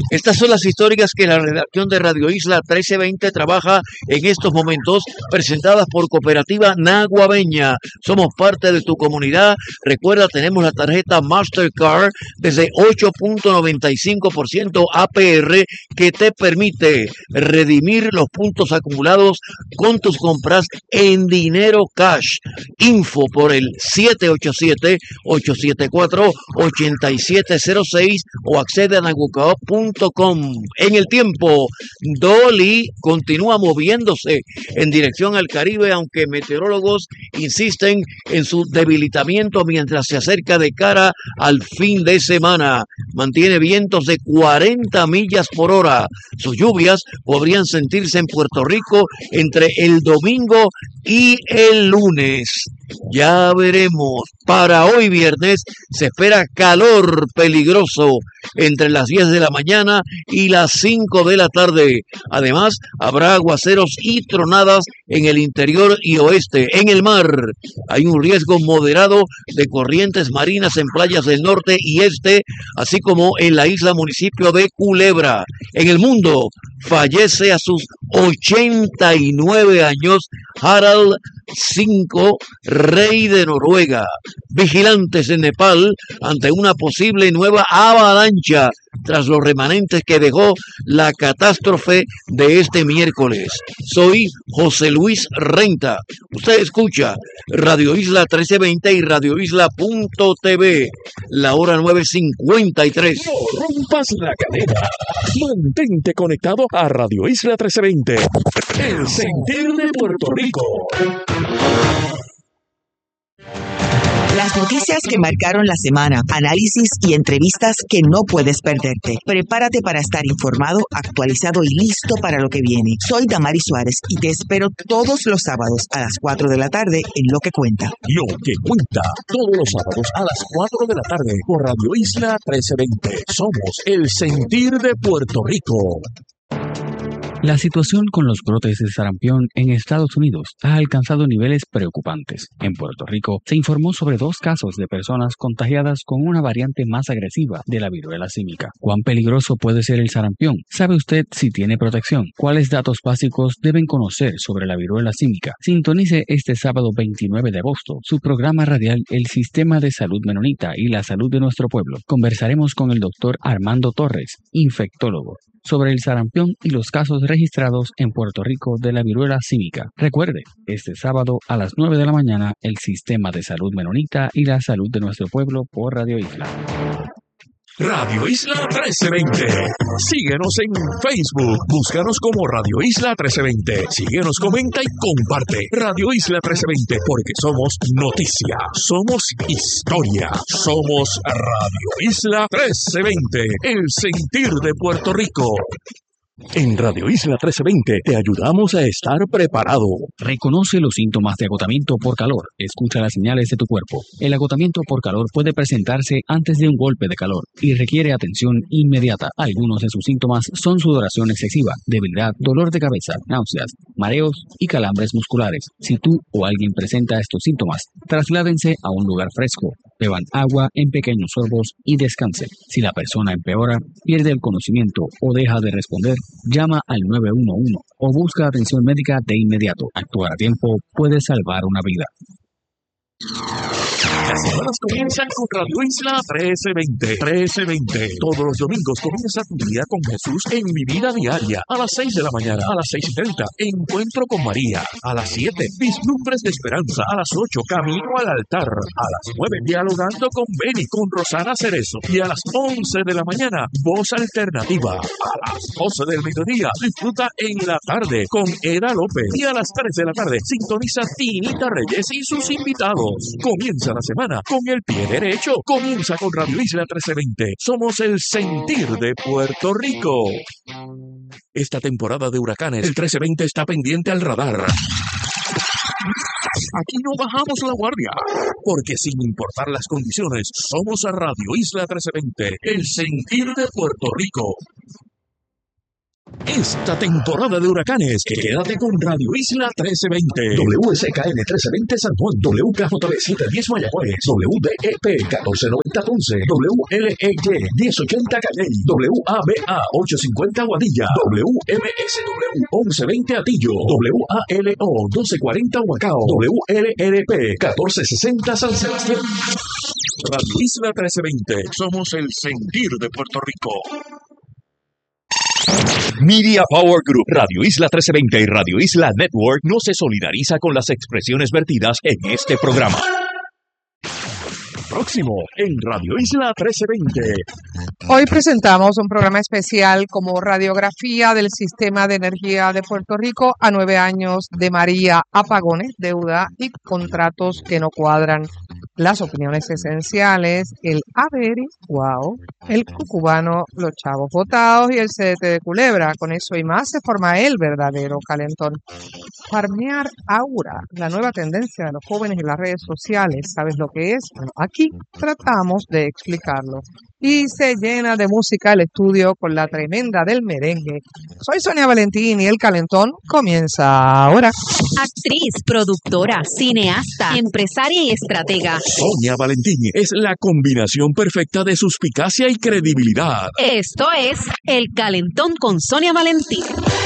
Estas son las históricas que la redacción de Radio Isla 1320 trabaja en estos momentos, presentadas por Cooperativa Naguabeña. Somos parte de tu comunidad. Recuerda, tenemos la tarjeta Mastercard desde 8.95% APR que te permite redimir los puntos acumulados con tus compras en dinero cash. Info por el 787-874-8706 o accede a naguacoop.com. En el tiempo, Dolly continúa moviéndose en dirección al Caribe, aunque meteorólogos insisten en su debilitamiento mientras se acerca de cara al fin de semana. Mantiene vientos de 40 millas por hora. Sus lluvias podrían sentirse en Puerto Rico entre el domingo y el lunes. Ya veremos. Para hoy viernes se espera calor peligroso entre las 10 de la mañana y las 5 de la tarde. Además, habrá aguaceros y tronadas en el interior y oeste. En el mar hay un riesgo moderado de corrientes marinas en playas del norte y este, así como en la isla municipio de Culebra. En el mundo, fallece a sus 89 años Harald V, rey de Noruega. Vigilantes en Nepal ante una posible nueva avalancha tras los remanentes que dejó la catástrofe de este miércoles. Soy José Luis Renta. Usted escucha Radio Isla 1320 y radioisla.tv. La hora 9:53. No rompas la cadena. Mantente conectado a Radio Isla 1320. El sentir de Puerto Rico. Las noticias que marcaron la semana, análisis y entrevistas que no puedes perderte. Prepárate para estar informado, actualizado y listo para lo que viene. Soy Damari Suárez y te espero todos los sábados a las 4 de la tarde en Lo que Cuenta. Lo que Cuenta, todos los sábados a las 4 de la tarde por Radio Isla 1320. Somos el sentir de Puerto Rico. La situación con los brotes de sarampión en Estados Unidos ha alcanzado niveles preocupantes. En Puerto Rico se informó sobre 2 casos de personas contagiadas con una variante más agresiva de la viruela símica. ¿Cuán peligroso puede ser el sarampión? ¿Sabe usted si tiene protección? ¿Cuáles datos básicos deben conocer sobre la viruela símica? Sintonice este sábado 29 de agosto su programa radial El Sistema de Salud Menonita y la Salud de Nuestro Pueblo. Conversaremos con el doctor Armando Torres, infectólogo, sobre el sarampión y los casos registrados en Puerto Rico de la viruela símica. Recuerde, este sábado a las 9 de la mañana, el Sistema de Salud Menonita y la Salud de Nuestro Pueblo por Radio Isla. Radio Isla 1320. Síguenos en Facebook. Búscanos como Radio Isla 1320. Síguenos, comenta y comparte. Radio Isla 1320, porque somos noticia, somos historia, somos Radio Isla 1320. El sentir de Puerto Rico. En Radio Isla 1320 te ayudamos a estar preparado. Reconoce los síntomas de agotamiento por calor. Escucha las señales de tu cuerpo. El agotamiento por calor puede presentarse antes de un golpe de calor y requiere atención inmediata. Algunos de sus síntomas son sudoración excesiva, debilidad, dolor de cabeza, náuseas, mareos y calambres musculares. Si tú o alguien presenta estos síntomas, trasládense a un lugar fresco. Beban agua en pequeños sorbos y descansen. Si la persona empeora, pierde el conocimiento o deja de responder, llama al 911 o busca atención médica de inmediato. Actuar a tiempo puede salvar una vida. Las semanas comienzan con Radio Isla 1320. Todos los domingos comienza tu día con Jesús en Mi Vida Diaria. A las 6 de la mañana, a las 6:30, Encuentro con María. A las 7, Vislumbres de Esperanza. A las 8, Camino al Altar. A las 9, Dialogando con Beni, con Rosana Cerezo. Y a las 11 de la mañana, Voz Alternativa. A las 12 del mediodía, disfruta en la tarde con Eda López. Y a las 3 de la tarde, sintoniza Tinita Reyes y sus invitados. Comienza la semana con el pie derecho. Comienza con Radio Isla 1320. Somos el sentir de Puerto Rico. Esta temporada de huracanes, el 1320 está pendiente al radar. Aquí no bajamos la guardia, porque sin importar las condiciones, somos a Radio Isla 1320, el sentir de Puerto Rico. Esta temporada de huracanes, quédate con Radio Isla 1320, WSKN 1320 San Juan, WKJB 710 Mayagüez, WDEP 1490 Ponce, WLEY 1080 Calley, WABA 850 Guadilla, WMSW 1120 Atillo, WALO 1240 Huacao, WLRP 1460 San Sebastián. Radio Isla 1320, somos el sentir de Puerto Rico. Media Power Group, Radio Isla 1320 y Radio Isla Network no se solidariza con las expresiones vertidas en este programa. Próximo en Radio Isla 1320. Hoy presentamos un programa especial como radiografía del sistema de energía de Puerto Rico a 9 años de María, apagones, deuda y contratos que no cuadran. Las opiniones esenciales, el averiguado, el cucubano, los chavos votados y el CDT de Culebra. Con eso y más se forma el verdadero calentón. Farmear Aura, la nueva tendencia de los jóvenes en las redes sociales. ¿Sabes lo que es? Bueno, aquí tratamos de explicarlo. Y se llena de música el estudio con la tremenda del merengue. Soy Sonia Valentín y el calentón comienza ahora. Actriz, productora, cineasta, empresaria y estratega. Sonia Valentín es la combinación perfecta de suspicacia y credibilidad. Esto es El Calentón con Sonia Valentín.